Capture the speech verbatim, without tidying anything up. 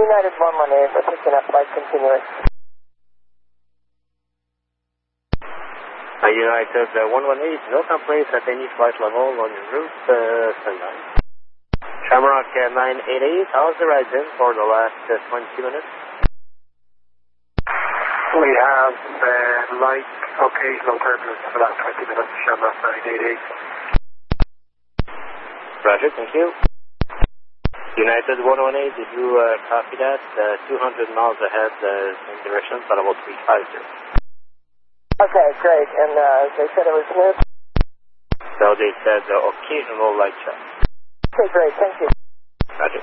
United one one eight, we're picking up flight continuous. Uh, United uh, one one eight, no complaints at any flight level on your route, uh, standby. Shamrock uh, nine eight eight, how's the ride been for the last uh, twenty minutes? We have uh, light occasional turbulence for that twenty minutes, Shamrock nine eight eight. Roger, thank you. United one one eight, did you uh, copy that? Uh, two hundred miles ahead, uh, same direction, but about three five zero. Okay, great. And uh, they said it was smooth? So they said uh, occasional light check. Okay, great. Thank you. Roger.